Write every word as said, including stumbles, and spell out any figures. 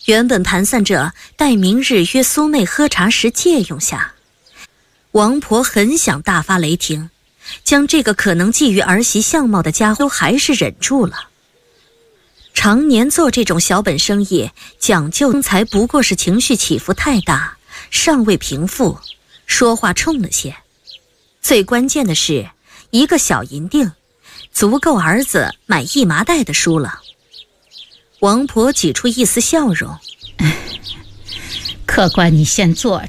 原本盘算着待明日约苏妹喝茶时借用下，王婆很想大发雷霆，将这个可能觊觎儿媳相貌的家伙还是忍住了。常年做这种小本生意，讲究庸才不过是情绪起伏太大，尚未平复，说话冲了些。最关键的是，一个小银锭，足够儿子买一麻袋的书了。王婆挤出一丝笑容， 客官，你先坐着，